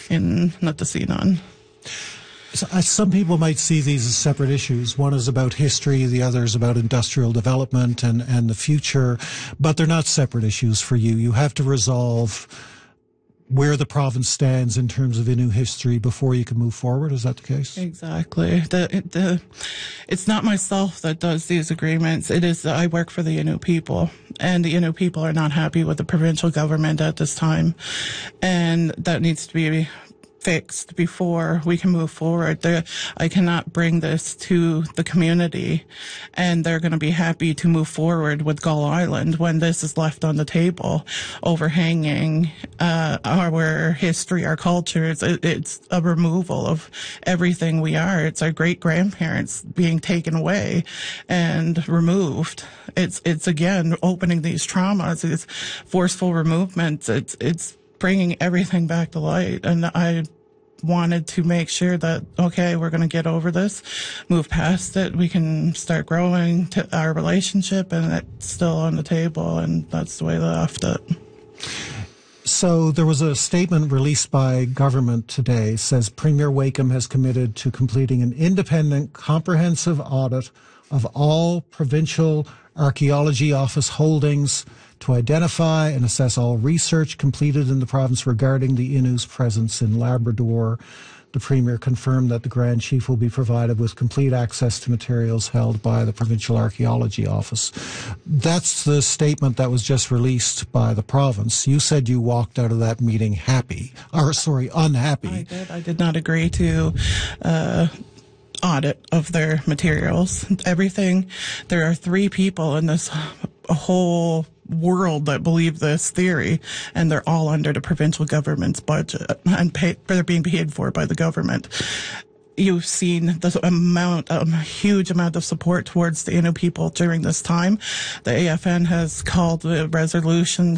in Natassinan. Some people might see these as separate issues. One is about history, the other is about industrial development and the future, but they're not separate issues for you. You have to resolve where the province stands in terms of Innu history before you can move forward. Is that the case? Exactly. It's not myself that does these agreements. It is I work for the Innu people, and the Innu people are not happy with the provincial government at this time, and that needs to be fixed before we can move forward. I cannot bring this to the community and they're going to be happy to move forward with Gull Island when this is left on the table, overhanging our history, our cultures. It's a removal of everything we are. It's our great-grandparents being taken away and removed. It's again opening these traumas. It's forceful removement. It's bringing everything back to light. And I wanted to make sure that, okay, we're going to get over this, move past it. We can start growing to our relationship, and it's still on the table, and that's the way they left it. So there was a statement released by government today. It says Premier Wakeham has committed to completing an independent, comprehensive audit of all provincial archaeology office holdings to identify and assess all research completed in the province regarding the Innu's presence in Labrador. The Premier confirmed that the Grand Chief will be provided with complete access to materials held by the Provincial Archaeology Office. That's the statement that was just released by the province. You said you walked out of that meeting unhappy. I did. I did not agree to audit of their materials. Everything. There are 3 people in this whole world that believe this theory, and they're all under the provincial government's budget and they're being paid for by the government. You've seen the huge amount of support towards the Innu people during this time. The AFN has called a resolution